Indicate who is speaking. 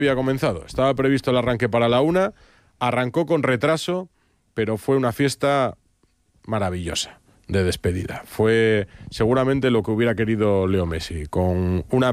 Speaker 1: había comenzado. Estaba previsto el arranque para la 1, arrancó con retraso, pero fue una fiesta maravillosa de despedida. Fue seguramente lo que hubiera querido Leo Messi, con una